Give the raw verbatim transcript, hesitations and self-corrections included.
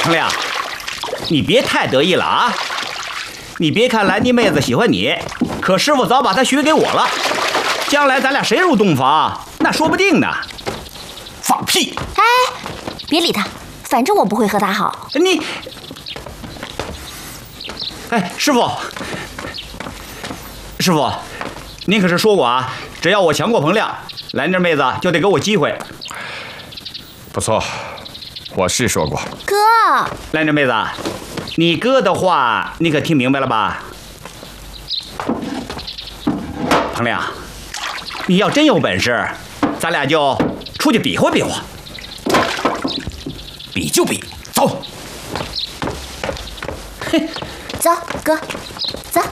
彭亮，你别太得意了啊！你别看兰妮妹子喜欢你，可师傅早把她许给我了。将来咱俩谁入洞房，那说不定呢。 放屁！ 哎，别理他，反正我不会和他好。 你，哎，师傅，师傅，您可是说过啊，只要我强过彭亮，兰妮妹子就得给我机会。 不错，我是说过。 哥， 兰妮妹子，你哥的话你可听明白了吧？彭亮，你要真有本事，咱俩就出去比划比划。 比就比，走。 走，哥。